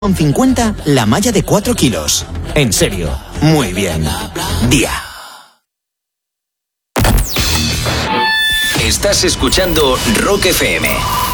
Con 50 la malla de 4 kilos. En serio, muy bien. Día. Estás escuchando Rock FM.